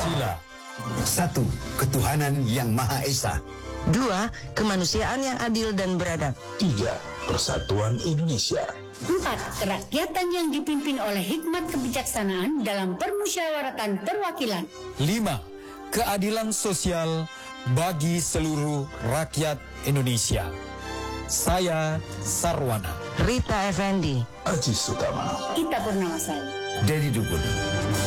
Pancasila. 1. Ketuhanan yang Maha Esa. 2. Kemanusiaan yang adil dan beradab. 3. Persatuan Indonesia. 4. Kerakyatan yang dipimpin oleh hikmat kebijaksanaan dalam permusyawaratan perwakilan. 5. Keadilan sosial bagi seluruh rakyat Indonesia. Saya Sarwana. Rita Effendi. Aji Sutama. Kita Purnawasari. Dedi Dukun.